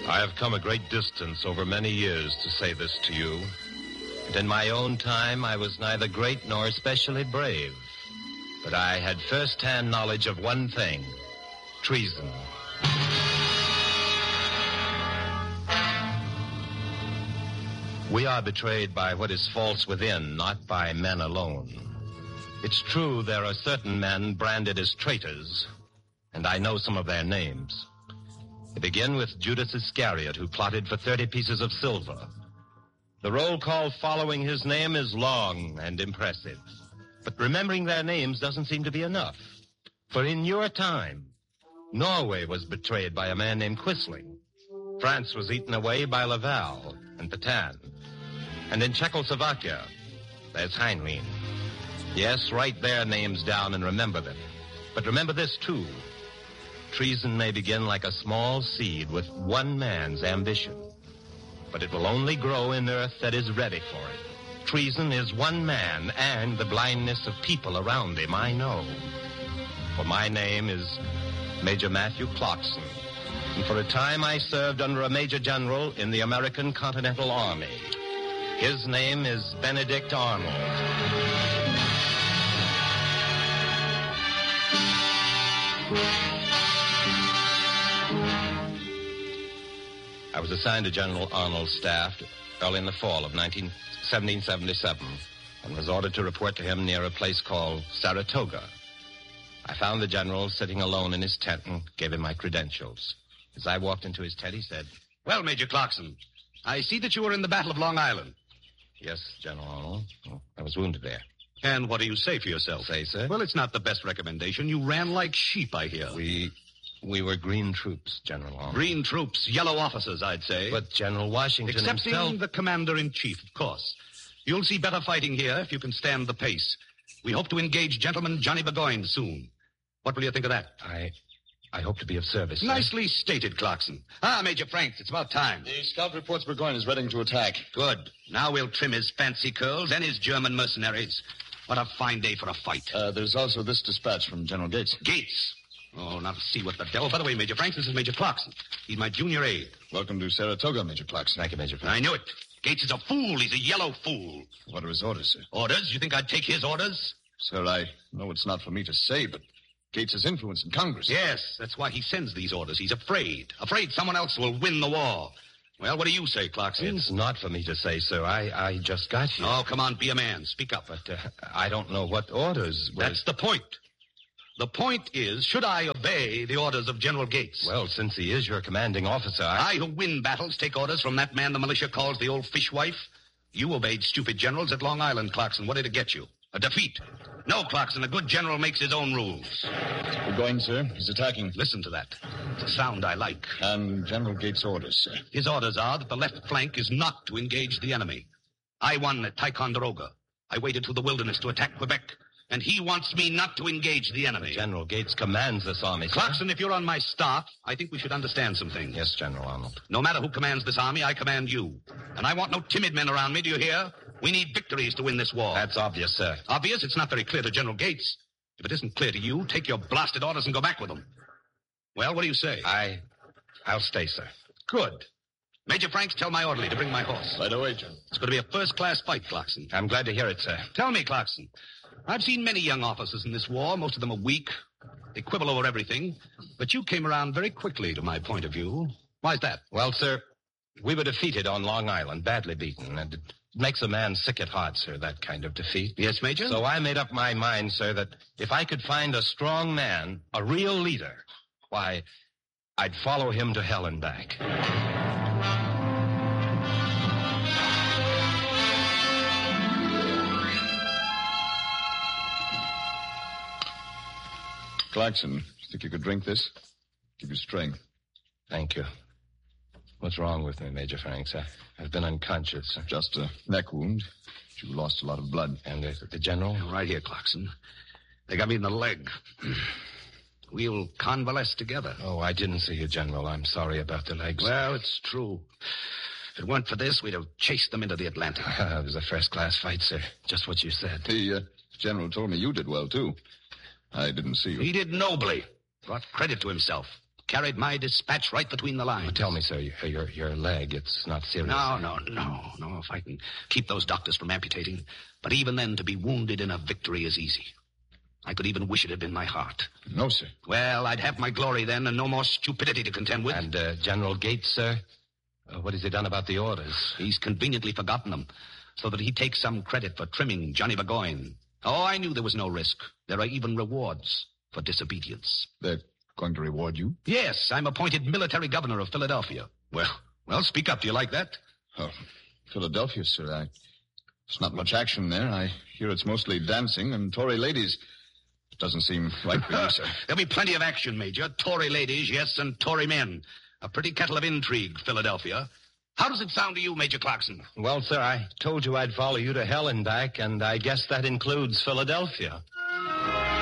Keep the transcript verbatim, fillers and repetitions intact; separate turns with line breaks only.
I have come a great distance over many years to say this to you. And in my own time, I was neither great nor especially brave. But I had first-hand knowledge of one thing, treason. We are betrayed by what is false within, not by men alone. It's true there are certain men branded as traitors, and I know some of their names. They begin with Judas Iscariot, who plotted for thirty pieces of silver. The roll call following his name is long and impressive. But remembering their names doesn't seem to be enough. For in your time, Norway was betrayed by a man named Quisling. France was eaten away by Laval and Petain. And in Czechoslovakia, there's Heinlein. Yes, write their names down and remember them. But remember this, too. Treason may begin like a small seed with one man's ambition. But it will only grow in earth that is ready for it. Treason is one man and the blindness of people around him, I know. For my name is Major Matthew Clarkson. And for a time I served under a major general in the American Continental Army. His name is Benedict Arnold. I was assigned to General Arnold's staff early in the fall of seventeen seventy-seven and was ordered to report to him near a place called Saratoga. I found the general sitting alone in his tent and gave him my credentials. As I walked into his tent, he said,
"Well, Major Clarkson, I see that you were in the Battle of Long Island."
"Yes, General Arnold. Oh, I was wounded there."
"And what do you say for yourself?"
"Say, sir?"
"Well, it's not the best recommendation. You ran like sheep, I hear."
We... we were green troops, General Arnold.
"Green troops, yellow officers, I'd say."
"But General Washington
Excepting
himself..."
the commander-in-chief, of course. You'll see better fighting here if you can stand the pace. We hope to engage Gentleman Johnny Burgoyne soon. What will you think of that?"
I... I hope to be of service, sir."
"Nicely stated, Clarkson. Ah, Major Franks, it's about time."
"The scout reports Burgoyne is ready to attack."
"Good. Now we'll trim his fancy curls and his German mercenaries. What a fine day for a fight."
Uh, there's also this dispatch from General Gates.
"Gates? Oh, now to see what the devil. By the way, Major Franks, this is Major Clarkson. He's my junior aide."
"Welcome to Saratoga, Major Clarkson."
"Thank you, Major Franks."
"I knew it. Gates is a fool. He's a yellow fool."
"What are his orders, sir?"
"Orders? You think I'd take his orders?"
"Sir, I know it's not for me to say, but Gates' influence in Congress..."
"Yes, that's why he sends these orders. He's afraid. Afraid someone else will win the war. Well, what do you say, Clarkson?"
"It's not for me to say, sir. I, I just got here."
"Oh, come on, be a man. Speak up."
"But uh, I don't know what orders were..."
"That's the point. The point is, should I obey the orders of General Gates?"
"Well, since he is your commanding officer, I..."
"I who win battles take orders from that man the militia calls the old fishwife? You obeyed stupid generals at Long Island, Clarkson. What did it get you? A defeat. No, Clarkson, a good general makes his own rules."
"Burgoyne, sir. He's attacking."
"Listen to that. It's a sound I like."
"And General Gates' orders, sir?"
"His orders are that the left flank is not to engage the enemy. I won at Ticonderoga. I waited through the wilderness to attack Quebec. And he wants me not to engage the enemy."
"General Gates commands this army, sir."
"Clarkson, if you're on my staff, I think we should understand some things."
"Yes, General Arnold."
"No matter who commands this army, I command you. And I want no timid men around me, do you hear? We need victories to win this war."
"That's obvious, sir."
"Obvious? It's not very clear to General Gates. If it isn't clear to you, take your blasted orders and go back with them." "Well, what do you say?"
I... I'll stay, sir."
"Good. Major Franks, tell my orderly to bring my horse."
"Right away, General."
"It's going to be a first-class fight, Clarkson."
"I'm glad to hear it, sir."
"Tell me, Clarkson, I've seen many young officers in this war. Most of them are weak. They quibble over everything. But you came around very quickly to my point of view. Why's that?"
"Well, sir, we were defeated on Long Island, badly beaten, and it makes a man sick at heart, sir, that kind of defeat."
"Yes, Major?"
"So I made up my mind, sir, that if I could find a strong man, a real leader, why, I'd follow him to hell and back."
"Clarkson, think you could drink this? Give you strength."
"Thank you. What's wrong with me, Major Franks? I, I've been unconscious.
"Just a neck wound. You lost a lot of blood."
"And uh, the general?"
"Right here, Clarkson. They got me in the leg. We'll convalesce together."
"Oh, I didn't see you, General. I'm sorry about the legs."
"Well, it's true. If it weren't for this, we'd have chased them into the Atlantic."
It was a first-class fight, sir. Just what you said."
"The uh, general told me you did well, too. I didn't see you."
"He did nobly. Brought credit to himself. Carried my dispatch right between the lines.
Oh, tell me, sir, your, your, your leg, it's not serious.
No, no, no, no. If I can keep those doctors from amputating. But even then, to be wounded in a victory is easy. I could even wish it had been my heart.
No, sir.
Well, I'd have my glory then and no more stupidity to contend with.
And uh, General Gates, sir? Uh, what has he done about the orders?
He's conveniently forgotten them, so that he takes some credit for trimming Johnny Burgoyne. Oh, I knew there was no risk. There are even rewards for disobedience.
They're going to reward you?
Yes, I'm appointed military governor of Philadelphia. Well, well, speak up. Do you like that?
Oh, Philadelphia, sir. I... There's not much action there. I hear it's mostly dancing and Tory ladies. It doesn't seem right for you, sir.
There'll be plenty of action, Major. Tory ladies, yes, and Tory men. A pretty kettle of intrigue, Philadelphia. How does it sound to you, Major Clarkson?
Well, sir, I told you I'd follow you to hell and back, and I guess that includes Philadelphia.